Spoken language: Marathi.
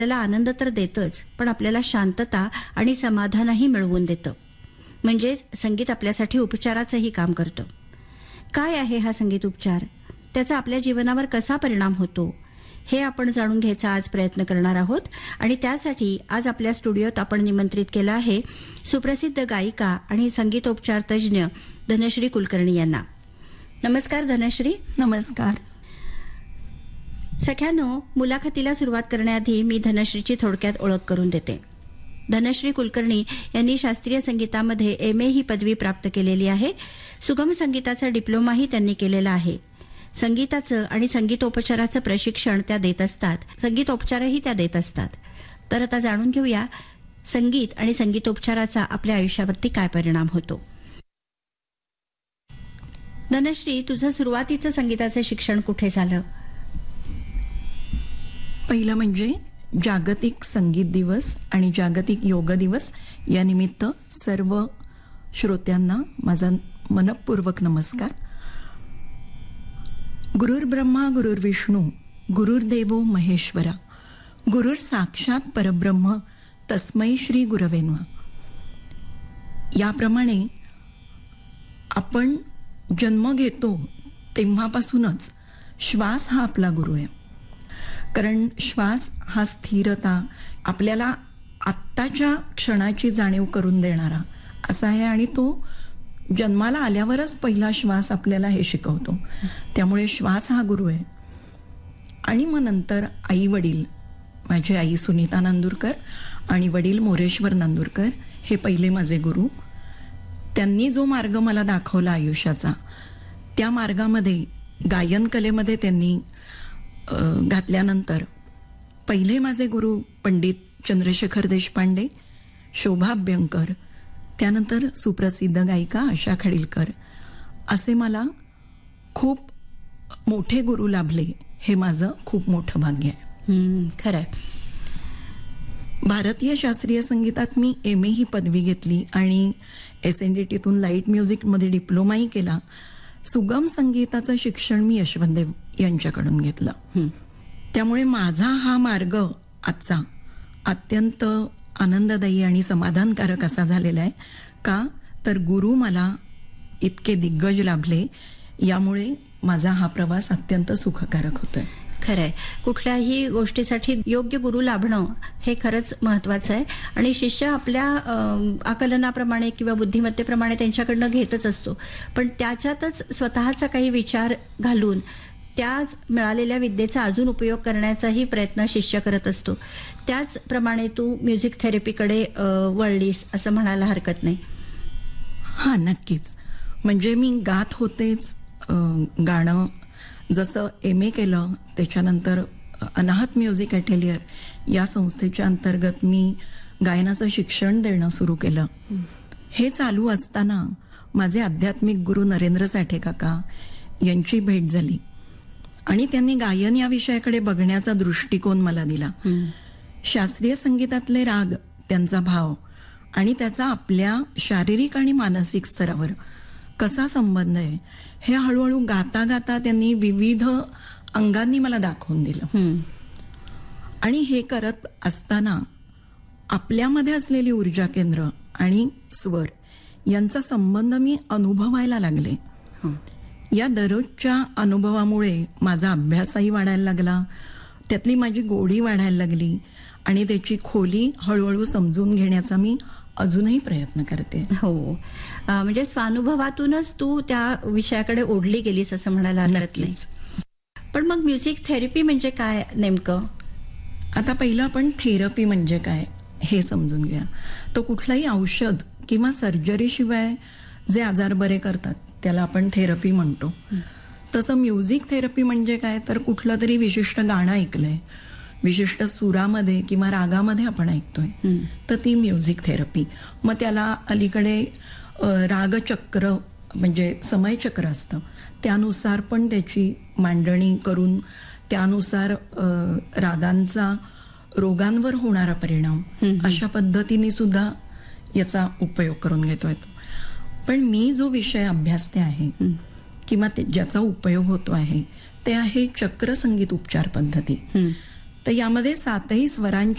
आपल्याला आनंद तर देतच, पण आपल्याला शांतता आणि समाधानही मिळवून देतं. म्हणजेच संगीत आपल्यासाठी उपचाराचंही काम करतं. काय आहे हा संगीत उपचार? त्याचा आपल्या जीवनावर कसा परिणाम होतो, हे आपण जाणून घ्यायचा आज प्रयत्न करणार आहोत. आणि त्यासाठी आज आपल्या स्टुडिओत आपण निमंत्रित केलं आहे सुप्रसिद्ध गायिका आणि संगीतोपचार तज्ज्ञ धनश्री कुलकर्णी यांना. नमस्कार धनश्री. नमस्कार. सख्यानो, मुलाखतीला सुरुवात करण्याआधी मी धनश्रीची थोडक्यात ओळख करून देते. धनश्री कुलकर्णी यांनी शास्त्रीय संगीतामध्ये एम.ए. ही पदवी प्राप्त केलेली आहे. सुगम संगीताचा डिप्लोमाही त्यांनी केलेला आहे. संगीताचं आणि संगीतोपचाराचं प्रशिक्षण त्या देत असतात, संगीतोपचारही त्या देत असतात. तर आता जाणून घेऊया संगीत आणि संगीतोपचाराचा आपल्या आयुष्यावरती काय परिणाम होतो. धनश्री, तुझं सुरुवातीचं संगीताचं शिक्षण कुठे झालं? पहिलं म्हणजे जागतिक संगीत दिवस आणि जागतिक योग दिवस या निमित्त सर्व श्रोत्यांना माझा मनपूर्वक नमस्कार. गुरुर् ब्रह्मा गुरुर्विष्णू गुरुर्देवो महेश्वरा गुरुर साक्षात परब्रह्म तस्मै श्री गुरवे नमः. याप्रमाणे आपण जन्म घेतो तेव्हापासूनच श्वास हा आपला गुरु आहे. कारण श्वास हा स्थिरता, आपल्याला आत्ताच्या क्षणाची जाणीव करून देणारा असा आहे आणि तो जन्माला आल्यावरच पहिला श्वास आपल्याला हे शिकवतो. त्यामुळे श्वास हा गुरु आहे. आणि मग नंतर आई वडील, माझी आई सुनीता नांदुरकर आणि वडील मोरेश्वर नांदुरकर हे पहिले माझे गुरु. त्यांनी जो मार्ग मला दाखवला आयुष्याचा, त्या मार्गामध्ये गायन कलेमध्ये त्यांनी घातल्यानंतर पहिले माझे गुरु पंडित चंद्रशेखर देशपांडे, शोभा अभ्यंकर, त्यानंतर सुप्रसिद्ध गायिका आशा खाडिलकर, असे मला खूप मोठे गुरु लाभले. हे माझं खूप मोठं भाग्य आहे. खरंय. भारतीय शास्त्रीय संगीतात मी एम.ए. ही पदवी घेतली आणि SNDTतून लाईट म्युझिकमध्ये डिप्लोमाही केला. सुगम संगीताचं शिक्षण मी यशवंतदेव यांच्याकडून घेतलं. त्यामुळे माझा हा मार्ग आजचा अत्यंत आनंददायी आणि समाधानकारक असा झालेला आहे. का तर गुरु मला इतके दिग्गज लाभले, यामुळे माझा हा प्रवास अत्यंत सुखकारक होतोय. खरंय. कुठल्याही गोष्टीसाठी योग्य गुरु लाभणं हे खरंच महत्वाचं आहे. आणि शिष्य आपल्या आकलनाप्रमाणे किंवा बुद्धिमत्तेप्रमाणे त्यांच्याकडनं घेतच असतो, पण त्याच्यातच स्वतःचा काही विचार घालून त्याच मिळालेल्या विद्येचा अजून उपयोग करण्याचाही प्रयत्न शिष्य करत असतो. त्याचप्रमाणे तू म्युझिक थेरपीकडे वळलीस असं म्हणायला हरकत नाही. हा, नक्कीच. म्हणजे मी गात होतेच. गाणं जसं एम.ए. केलं, त्याच्यानंतर अनाहत म्युझिक अटेलियर या संस्थेच्या अंतर्गत मी गायनाचं शिक्षण देणं सुरू केलं. हे चालू असताना माझे आध्यात्मिक गुरु नरेंद्र साठे काका यांची भेट झाली आणि त्यांनी गायन या विषयाकडे बघण्याचा दृष्टिकोन मला दिला. शास्त्रीय संगीतातले राग, त्यांचा भाव आणि त्याचा आपल्या शारीरिक आणि मानसिक स्तरावर कसा संबंध आहे, हे हळूहळू गाता गाता त्यांनी विविध अंगांनी मला दाखवून दिलं. आणि हे करत असताना आपल्यामध्ये असलेली ऊर्जा केंद्र आणि स्वर यांचा संबंध मी अनुभवायला लागले. या दररोजच्या अनुभवामुळे माझा अभ्यासही वाढायला लागला, त्यातली माझी गोडी वाढायला लागली आणि त्याची खोली हळूहळू समजून घेण्याचा मी अजूनही प्रयत्न करते. हो, म्हणजे स्वानुभवातूनच तू त्या विषयाकडे ओढली गेलीस असं म्हणायला हरकत नाही. पण मग म्युझिक थेरपी म्हणजे काय नेमकं? आता पहिलं आपण थेरपी म्हणजे काय हे समजून घ्या. तो कुठलाही औषध किंवा सर्जरीशिवाय जे आजार बरे करतात त्याला आपण थेरपी म्हणतो. तसं म्युझिक थेरपी म्हणजे काय, तर कुठलं तरी विशिष्ट गाणं ऐकलंय, विशिष्ट सुरामध्ये किंवा रागामध्ये आपण ऐकतोय, तर ती म्युझिक थेरपी. मग त्याला अलीकडे रागचक्र म्हणजे समयचक्र असतं, त्यानुसार पण त्याची मांडणी करून त्यानुसार रागांचा रोगांवर होणारा परिणाम अशा पद्धतीने सुद्धा याचा उपयोग करून घेतोय. पण मी जो विषय अभ्यासते आहे किंवा ज्याचा उपयोग होतो आहे ते आहे चक्र संगीत उपचार पद्धती. तर यामध्ये 7ही स्वरांची